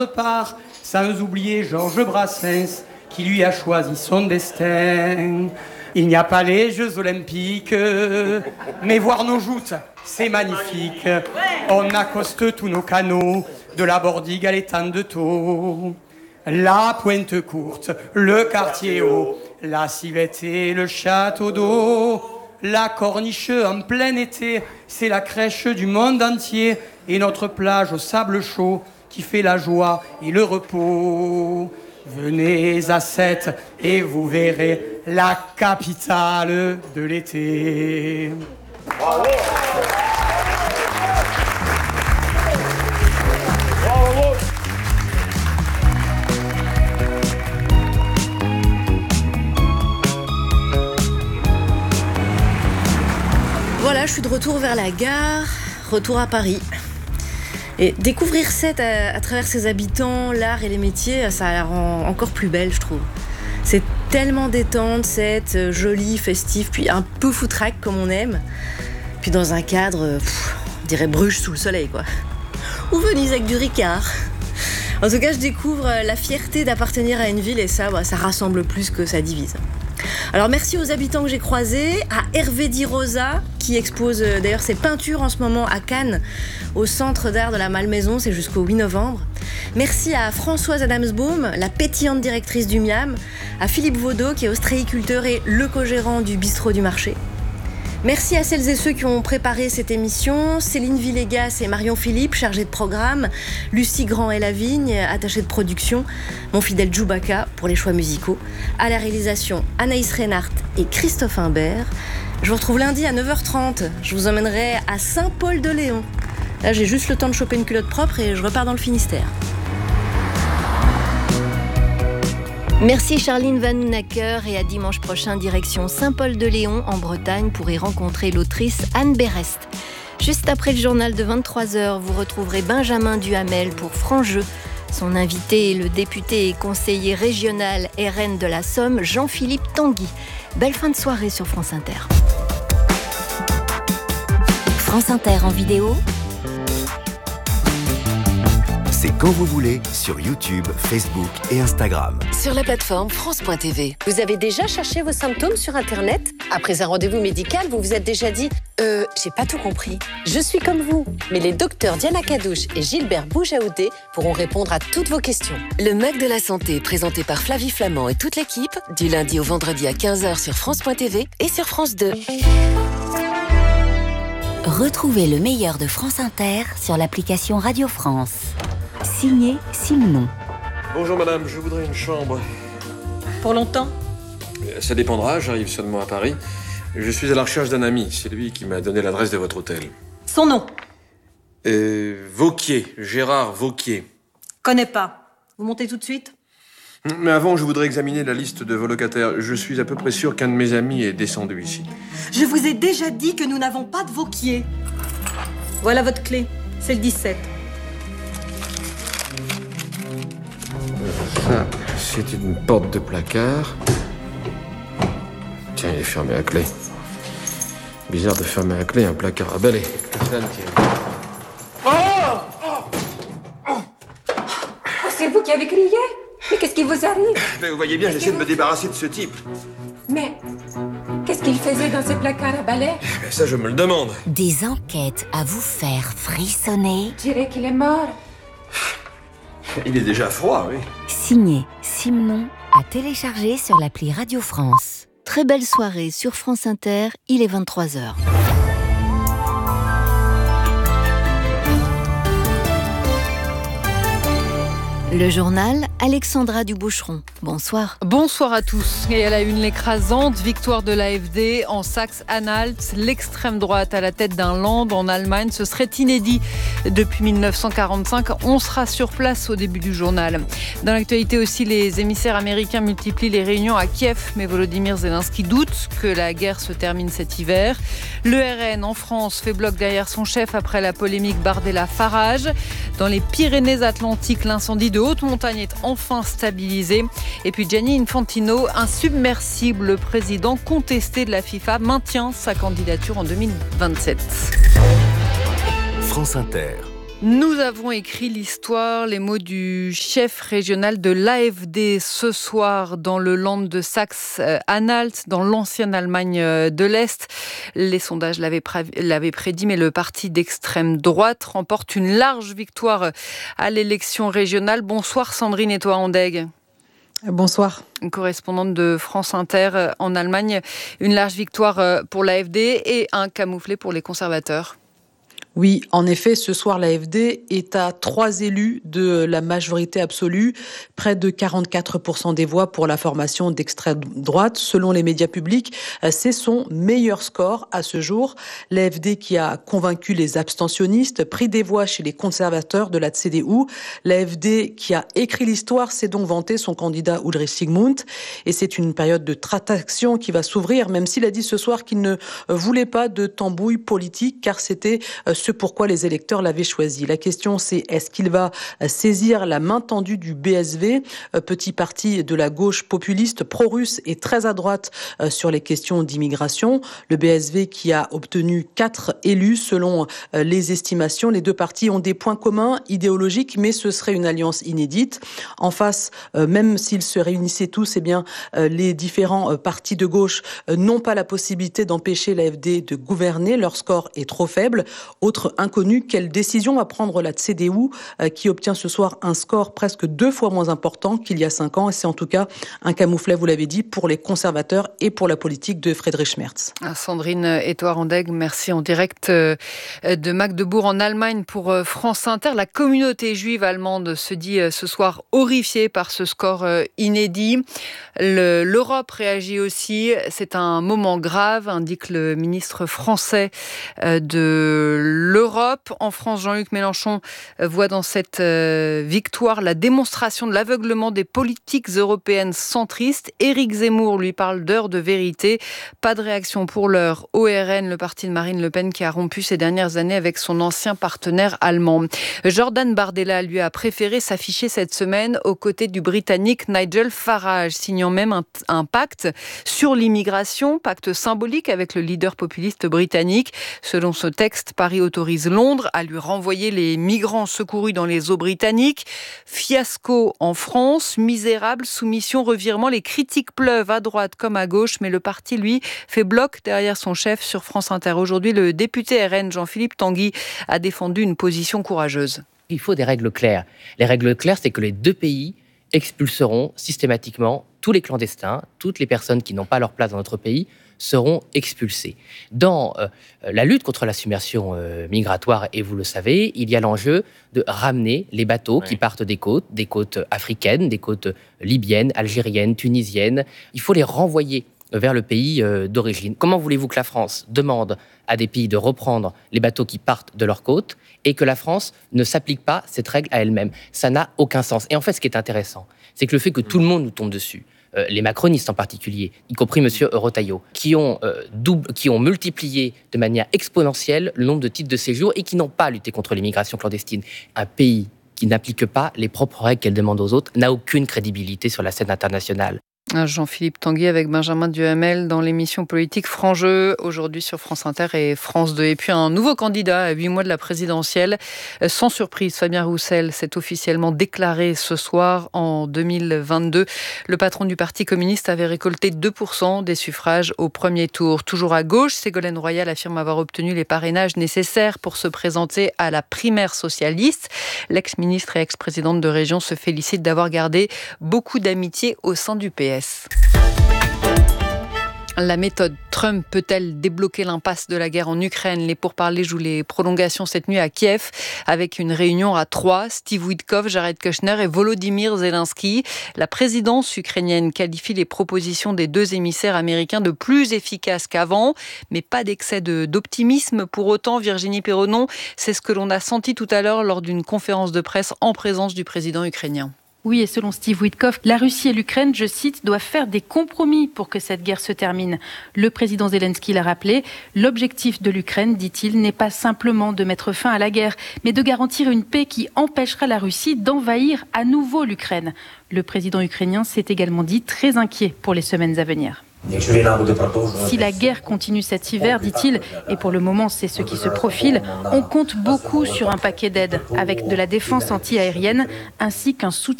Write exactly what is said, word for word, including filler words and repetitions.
part, sans oublier Georges Brassens, qui lui a choisi son destin. Il n'y a pas les Jeux Olympiques, mais voir nos joutes, c'est magnifique. On accoste tous nos canaux, de la Bordigue à l'étang de Thau. La Pointe Courte, le quartier haut, la Civette et le château d'eau. La Corniche en plein été, c'est la crèche du monde entier. Et notre plage au sable chaud, qui fait la joie et le repos. Venez à Sète et vous verrez la capitale de l'été. Bravo. Bravo. Voilà, je suis de retour vers la gare, retour à Paris. Et découvrir Sète à, à travers ses habitants, l'art et les métiers, ça la rend encore plus belle, je trouve. C'est tellement détente, Sète, joli, festif, puis un peu foutraque comme on aime. Puis dans un cadre, pff, on dirait Bruges sous le soleil, quoi. Ou Venise avec du Ricard. En tout cas, je découvre la fierté d'appartenir à une ville et ça, bah, ça rassemble plus que ça divise. Alors merci aux habitants que j'ai croisés, à Hervé Di Rosa, qui expose euh, d'ailleurs ses peintures en ce moment à Cannes, au Centre d'art de la Malmaison, c'est jusqu'au huit novembre. Merci à Françoise Adamsbaum, la pétillante directrice du Miam, à Philippe Vaudot, qui est ostréiculteur et le co-gérant du bistrot du marché. Merci à celles et ceux qui ont préparé cette émission, Céline Villegas et Marion Philippe, chargées de programme, Lucie Grand et Lavigne, attachée de production, mon fidèle Djoubaka pour les choix musicaux, à la réalisation Anaïs Reinhardt et Christophe Imbert. Je vous retrouve lundi à neuf heures trente, je vous emmènerai à Saint-Paul-de-Léon. Là j'ai juste le temps de choper une culotte propre et je repars dans le Finistère. Merci Charline Vanhoenacker et à dimanche prochain direction Saint-Paul-de-Léon en Bretagne pour y rencontrer l'autrice Anne Berest. Juste après le journal de vingt-trois heures, vous retrouverez Benjamin Duhamel pour Franc Jeu. Son invité est le député et conseiller régional R N de la Somme, Jean-Philippe Tanguy. Belle fin de soirée sur France Inter. France Inter en vidéo, c'est quand vous voulez sur YouTube, Facebook et Instagram. Sur la plateforme France point T V. Vous avez déjà cherché vos symptômes sur Internet ? Après un rendez-vous médical, vous vous êtes déjà dit « Euh, j'ai pas tout compris. Je suis comme vous ». Mais les docteurs Diana Cadouche et Gilbert Boujaoudé pourront répondre à toutes vos questions. Le Mac de la Santé, présenté par Flavie Flamand et toute l'équipe, du lundi au vendredi à quinze heures sur France point T V et sur France deux. Retrouvez le meilleur de France Inter sur l'application Radio France. Signé Simon. Bonjour madame, je voudrais une chambre. Pour longtemps ? Ça dépendra, j'arrive seulement à Paris. Je suis à la recherche d'un ami, c'est lui qui m'a donné l'adresse de votre hôtel. Son nom ? Euh, Vauquier, Gérard Vauquier. Connais pas. Vous montez tout de suite ? Mais avant, je voudrais examiner la liste de vos locataires. Je suis à peu près sûr qu'un de mes amis est descendu ici. Je vous ai déjà dit que nous n'avons pas de Vauquier. Voilà votre clé, c'est le dix-sept. Ça, c'est une porte de placard. Tiens, il est fermé à clé. Bizarre de fermer à clé un placard à balai. Que cela ne tienne. Oh oh oh c'est vous qui avez crié ? Mais qu'est-ce qui vous arrive ? Mais vous voyez bien, j'essaie de me débarrasser de ce type. Mais qu'est-ce qu'il faisait dans ces placards à balai ? Mais ça, je me le demande. Des enquêtes à vous faire frissonner. Je dirais qu'il est mort. Il est déjà froid, oui. Signé Simon, à télécharger sur l'appli Radio France. Très belle soirée sur France Inter, il est vingt-trois heures. Le journal, Alexandra Duboucheron. Bonsoir. Bonsoir à tous. Et à la une, l'écrasante victoire de l'A F D en Saxe-Anhalt. L'extrême droite à la tête d'un land en Allemagne. Ce serait inédit depuis mille neuf cent quarante-cinq. On sera sur place au début du journal. Dans l'actualité aussi, les émissaires américains multiplient les réunions à Kiev. Mais Volodymyr Zelensky doute que la guerre se termine cet hiver. Le R N en France fait bloc derrière son chef après la polémique Bardella-Farage. Dans les Pyrénées-Atlantiques, l'incendie de haute montagne est enfin stabilisé. Et puis Gianni Infantino, insubmersible, le président contesté de la FIFA, maintient sa candidature en deux mille vingt-sept. France Inter. Nous avons écrit l'histoire, les mots du chef régional de l'A F D ce soir dans le Land de Saxe-Anhalt, dans l'ancienne Allemagne de l'Est. Les sondages l'avaient, pré- l'avaient prédit, mais le parti d'extrême droite remporte une large victoire à l'élection régionale. Bonsoir Sandrine Etouard-Andegg. Bonsoir. Une correspondante de France Inter en Allemagne. Une large victoire pour l'A F D et un camouflet pour les conservateurs. Oui, en effet, ce soir, l'A F D est à trois élus de la majorité absolue, près de quarante-quatre pour cent des voix pour la formation d'extrême droite. Selon les médias publics, c'est son meilleur score à ce jour. L'A F D qui a convaincu les abstentionnistes, pris des voix chez les conservateurs de la C D U. L'A F D qui a écrit l'histoire s'est donc vanté son candidat Ulrich Sigmund. Et c'est une période de traction qui va s'ouvrir, même s'il a dit ce soir qu'il ne voulait pas de tambouille politique, car c'était ce pourquoi les électeurs l'avaient choisi. La question, c'est est-ce qu'il va saisir la main tendue du B S V, petit parti de la gauche populiste pro-russe et très à droite sur les questions d'immigration. Le B S V qui a obtenu quatre élus selon les estimations. Les deux partis ont des points communs idéologiques, mais ce serait une alliance inédite. En face, même s'ils se réunissaient tous, eh bien, les différents partis de gauche n'ont pas la possibilité d'empêcher l'A F D de gouverner. Leur score est trop faible. Autre inconnu, quelle décision va prendre la C D U euh, qui obtient ce soir un score presque deux fois moins important qu'il y a cinq ans. Et c'est en tout cas un camouflet, vous l'avez dit, pour les conservateurs et pour la politique de Friedrich Merz. Sandrine Etouard-Andegg, merci en direct de Magdebourg en Allemagne pour France Inter. La communauté juive allemande se dit ce soir horrifiée par ce score inédit. Le, L'Europe réagit aussi. C'est un moment grave, indique le ministre français de l'Europe. En France, Jean-Luc Mélenchon voit dans cette victoire la démonstration de l'aveuglement des politiques européennes centristes. Éric Zemmour lui parle d'heure de vérité. Pas de réaction pour l'heure au R N, le parti de Marine Le Pen qui a rompu ces dernières années avec son ancien partenaire allemand. Jordan Bardella lui a préféré s'afficher cette semaine aux côtés du Britannique Nigel Farage, signant même un, un pacte sur l'immigration, pacte symbolique avec le leader populiste britannique. Selon ce texte, Paris autorise Londres à lui renvoyer les migrants secourus dans les eaux britanniques. Fiasco en France, misérable, soumission, revirement. Les critiques pleuvent à droite comme à gauche, mais le parti, lui, fait bloc derrière son chef sur France Inter. Aujourd'hui, le député R N, Jean-Philippe Tanguy, a défendu une position courageuse. Il faut des règles claires. Les règles claires, c'est que les deux pays expulseront systématiquement tous les clandestins, toutes les personnes qui n'ont pas leur place dans notre pays, seront expulsés. Dans euh, la lutte contre la submersion euh, migratoire, et vous le savez, il y a l'enjeu de ramener les bateaux oui. qui partent des côtes, des côtes africaines, des côtes libyennes, algériennes, tunisiennes. Il faut les renvoyer vers le pays euh, d'origine. Comment voulez-vous que la France demande à des pays de reprendre les bateaux qui partent de leurs côtes et que la France ne s'applique pas cette règle à elle-même? Ça n'a aucun sens. Et en fait, ce qui est intéressant, c'est que le fait que tout le monde nous tombe dessus, Euh, les macronistes en particulier, y compris M. Retailleau, qui ont, euh, double, qui ont multiplié de manière exponentielle le nombre de titres de séjour et qui n'ont pas lutté contre l'immigration clandestine. Un pays qui n'applique pas les propres règles qu'elle demande aux autres n'a aucune crédibilité sur la scène internationale. Jean-Philippe Tanguy avec Benjamin Duhamel dans l'émission politique Franc-Jeu, aujourd'hui sur France Inter et France deux. Et puis un nouveau candidat à huit mois de la présidentielle. Sans surprise, Fabien Roussel s'est officiellement déclaré ce soir en deux mille vingt-deux. Le patron du Parti communiste avait récolté deux pour cent des suffrages au premier tour. Toujours à gauche, Ségolène Royal affirme avoir obtenu les parrainages nécessaires pour se présenter à la primaire socialiste. L'ex-ministre et ex-présidente de région se félicite d'avoir gardé beaucoup d'amitié au sein du P S. La méthode Trump peut-elle débloquer l'impasse de la guerre en Ukraine? Les pourparlers jouent les prolongations cette nuit à Kiev avec une réunion à trois. Steve Witkoff, Jared Kushner et Volodymyr Zelensky. La présidence ukrainienne qualifie les propositions des deux émissaires américains de plus efficaces qu'avant, mais pas d'excès de, d'optimisme. Pour autant, Virginie Perronnon, c'est ce que l'on a senti tout à l'heure lors d'une conférence de presse en présence du président ukrainien. Oui, et selon Steve Witkoff, la Russie et l'Ukraine, je cite, doivent faire des compromis pour que cette guerre se termine. Le président Zelensky l'a rappelé, l'objectif de l'Ukraine, dit-il, n'est pas simplement de mettre fin à la guerre, mais de garantir une paix qui empêchera la Russie d'envahir à nouveau l'Ukraine. Le président ukrainien s'est également dit très inquiet pour les semaines à venir. Si la guerre continue cet hiver, dit-il, et pour le moment c'est ce qui se profile, on compte beaucoup sur un paquet d'aides, avec de la défense anti-aérienne ainsi qu'un soutien